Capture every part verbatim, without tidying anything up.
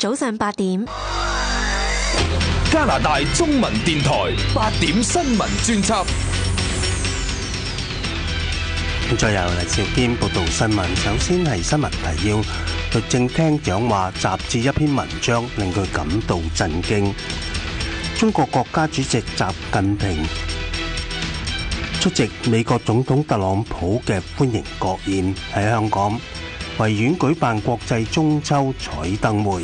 早上八點。 加拿大中文電台八點新聞專輯。 再由黎兆堅報道新聞。首先係新聞提要，律政廳長話雜誌一篇文章令佢感到震驚。中國國家主席習近平出席美國總統特朗普嘅歡迎國宴，喺香港維園舉辦國際中秋彩燈會。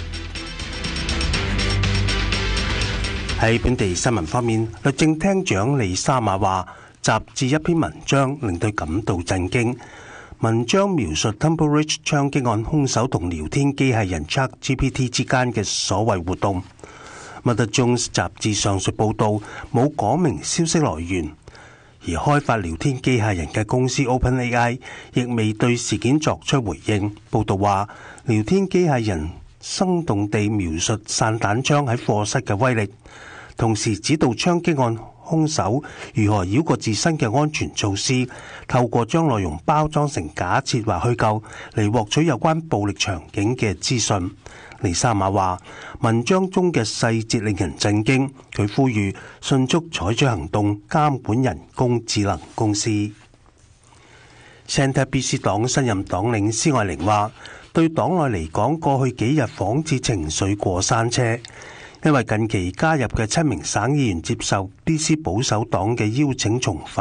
喺本地新聞方面，律政廳長李沙馬話雜誌一篇文章令佢感到震驚。文章描述 Temple Ridge 槍擊案兇手同聊天機械人 ChatGPT 之間嘅所謂活動。Mother Jones 雜誌上述報導冇講明消息來源，而開發聊天機械人嘅公司 OpenAI 亦未對事件作出回應。報導話，聊天機械人生動地描述散彈槍喺課室嘅威力，同時指導槍擊案兇手如何繞過自身嘅安全措施，透過將內容包裝成假設或虛構嚟獲取有關暴力場景嘅資訊。李沙馬話，文章中嘅細節令人震驚，佢呼籲迅速採取行動監管人工智能公司。Centre B C 黨新任黨領施愛玲話，對黨內嚟講，過去幾日仿似情緒過山車，因為近期加入嘅七名省議員接受 B C 保守黨嘅邀請重返